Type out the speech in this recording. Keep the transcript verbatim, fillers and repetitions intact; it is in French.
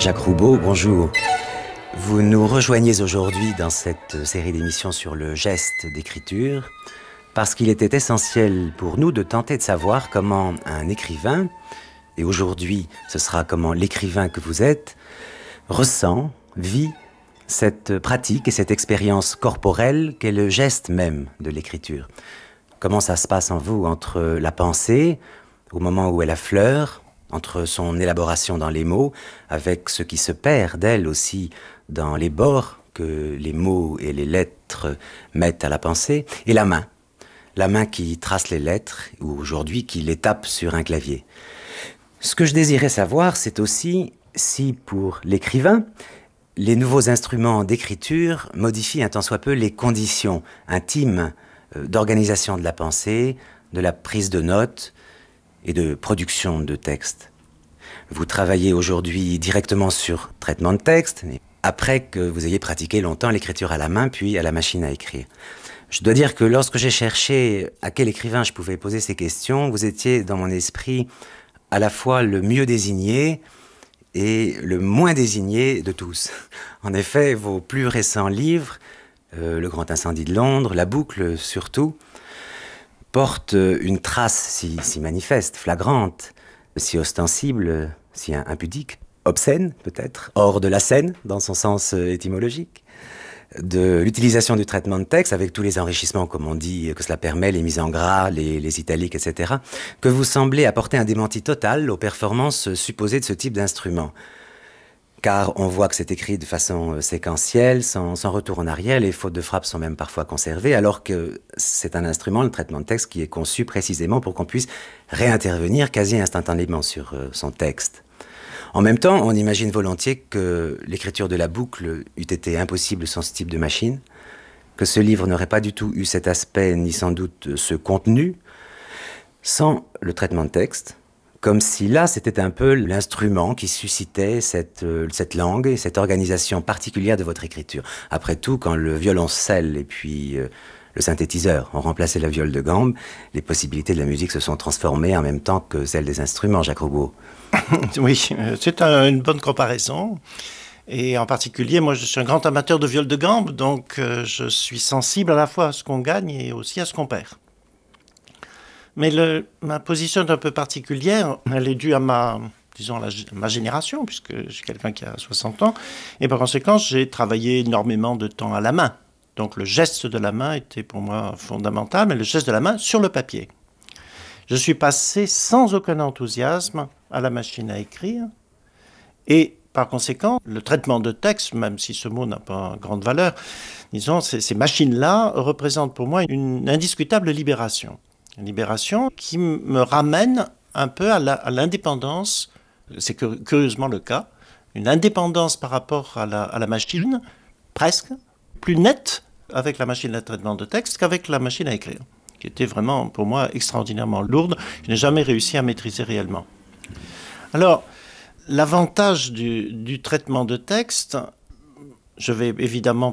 Jacques Roubaud, bonjour. Vous nous rejoignez aujourd'hui dans cette série d'émissions sur le geste d'écriture parce qu'il était essentiel pour nous de tenter de savoir comment un écrivain, et aujourd'hui ce sera comment l'écrivain que vous êtes, ressent, vit cette pratique et cette expérience corporelle qu'est le geste même de l'écriture. Comment ça se passe en vous entre la pensée, au moment où elle affleure, entre son élaboration dans les mots, avec ce qui se perd d'elle aussi dans les bords que les mots et les lettres mettent à la pensée, et la main, la main qui trace les lettres, ou aujourd'hui qui les tape sur un clavier. Ce que je désirais savoir, c'est aussi si pour l'écrivain, les nouveaux instruments d'écriture modifient un tant soit peu les conditions intimes d'organisation de la pensée, de la prise de notes, et de production de textes. Vous travaillez aujourd'hui directement sur traitement de texte, après que vous ayez pratiqué longtemps l'écriture à la main, puis à la machine à écrire. Je dois dire que lorsque j'ai cherché à quel écrivain je pouvais poser ces questions, vous étiez dans mon esprit à la fois le mieux désigné et le moins désigné de tous. En effet, vos plus récents livres, euh, Le Grand Incendie de Londres, La Boucle surtout, porte une trace si, si manifeste, flagrante, si ostensible, si impudique, obscène peut-être, hors de la scène dans son sens étymologique, de l'utilisation du traitement de texte avec tous les enrichissements, comme on dit, que cela permet, les mises en gras, les, les italiques, et cetera, que vous semblez apporter un démenti total aux performances supposées de ce type d'instrument. Car on voit que c'est écrit de façon séquentielle, sans, sans retour en arrière, les fautes de frappe sont même parfois conservées, alors que c'est un instrument, le traitement de texte, qui est conçu précisément pour qu'on puisse réintervenir quasi instantanément sur euh, son texte. En même temps, on imagine volontiers que l'écriture de La Boucle eût été impossible sans ce type de machine, que ce livre n'aurait pas du tout eu cet aspect, ni sans doute ce contenu, sans le traitement de texte, comme si là, c'était un peu l'instrument qui suscitait cette, euh, cette langue et cette organisation particulière de votre écriture. Après tout, quand le violoncelle et puis euh, le synthétiseur ont remplacé la viole de gambe, les possibilités de la musique se sont transformées en même temps que celles des instruments, Jacques Roubaud. Oui, c'est un, une bonne comparaison. Et en particulier, moi, je suis un grand amateur de viole de gambe, donc euh, je suis sensible à la fois à ce qu'on gagne et aussi à ce qu'on perd. Mais le, ma position est un peu particulière. Elle est due à ma, disons, à la, ma génération, puisque je suis quelqu'un qui a soixante ans. Et par conséquent, j'ai travaillé énormément de temps à la main. Donc le geste de la main était pour moi fondamental, mais le geste de la main sur le papier. Je suis passé sans aucun enthousiasme à la machine à écrire. Et par conséquent, le traitement de texte, même si ce mot n'a pas grande valeur, disons, ces, ces machines-là représentent pour moi une indiscutable libération. Une libération qui me ramène un peu à, la, à l'indépendance, c'est que, curieusement le cas, une indépendance par rapport à la, à la machine, presque, plus nette avec la machine de traitement de texte qu'avec la machine à écrire, qui était vraiment pour moi extraordinairement lourde. Je n'ai jamais réussi à maîtriser réellement. Alors, l'avantage du, du traitement de texte, je vais évidemment